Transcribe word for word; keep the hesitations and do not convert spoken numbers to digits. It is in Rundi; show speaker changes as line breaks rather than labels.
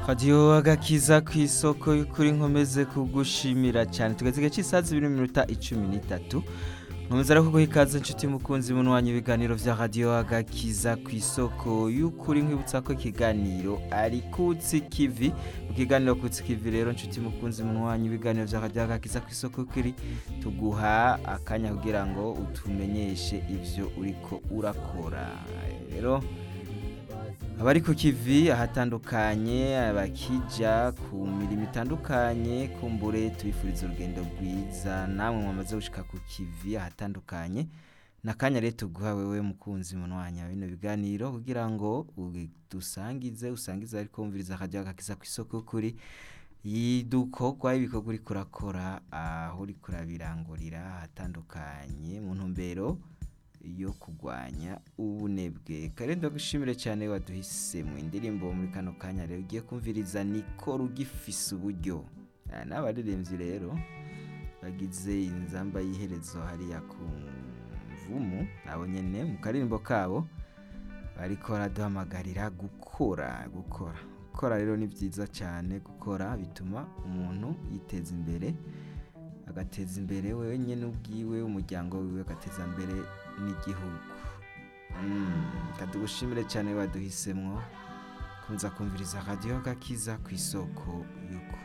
Radio agakiza kw'isoko y'ukuri nkomeze kugushimira cyane tugeze igihe cy'isaha zibiri n'iminota icumi n'itatu nkomeza rero kuguha ikaze inshuti mukunzi munwanya ibiganiro vya radio agakiza kw'isoko y'ukuri nkwibutsa ko ikiganiro ari kutsi kivi mu kiganiro kutsi kivi rero inshuti mukunzi munwanya ibiganiro vya radio agakiza kw'isoko y'ukuri tuguha akanya kugira ngo utumenyeshe ivyo uriko urakora rero abari ku kivi ahatandukanye abakija ku mirimo itandukanye kumbure tubifuriza urugendo rwiza namwe mwamaze gushika ku kivi ahatandukanye nakanya rero tuguha wewe mukunzi munwanya bino biganiro kugira ngo dusangize usangize ariko umviriza radio agakiza kw'isoko kuri yidukorwa ibikorwa uri kurakora aho uri kurabirangurira ahatandukanye mu ntumbero yo kugwanya ubunebwe kare ndagushimire cyane waduhisemwe indirimbo muri kano kanya rero ugiye kumviriza niko rugifise uburyo n'abaririmbyi rero bagize inzamba y'iherezo hariya ku mvumu abo nyene mu karirimbo kabo bariko baraduhamagarira gukora gukora gukora rero ni vyiza cyane gukora bituma umuntu yiteza imbere agateza imbere wewe nyene ubwiwe umuryango wiwe agateza imbere n'igihugu mm kadugushimire cyane waduhisemwo kunza kumviriza radio agakiza kw'isoko yuko